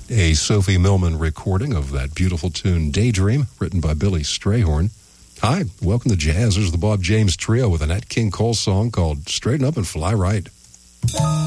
A Sophie Millman recording of that beautiful tune, Daydream, written by Billy Strayhorn. Hi, welcome to Jazz. There's the Bob James Trio with a Nat King Cole song called Straighten Up and Fly Right.